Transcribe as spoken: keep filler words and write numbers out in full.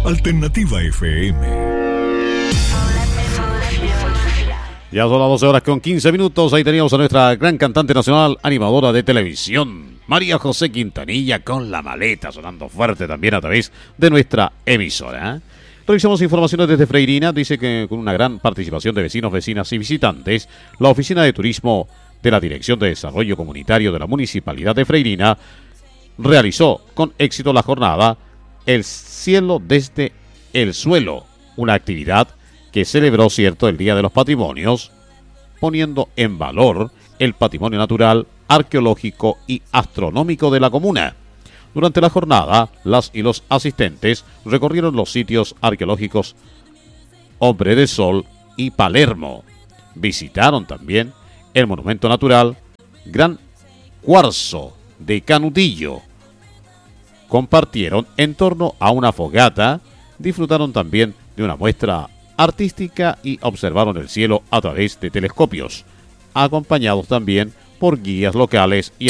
Alternativa F M. Ya son las doce horas con quince minutos. Ahí teníamos a nuestra gran cantante nacional, animadora de televisión, María José Quintanilla, con La Maleta, sonando fuerte también a través de nuestra emisora. Revisamos informaciones desde Freirina. Dice que con una gran participación de vecinos, vecinas y visitantes, la Oficina de Turismo de la Dirección de Desarrollo Comunitario de la Municipalidad de Freirina realizó con éxito la jornada El Cielo desde el Suelo, una actividad que celebró, cierto, el Día de los Patrimonios, poniendo en valor el patrimonio natural, arqueológico y astronómico de la comuna. Durante la jornada, las y los asistentes recorrieron los sitios arqueológicos Hombre de Sol y Palermo. Visitaron también el monumento natural Gran Cuarzo de Canutillo. Compartieron en torno a una fogata, disfrutaron también de una muestra artística y observaron el cielo a través de telescopios, acompañados también por guías locales y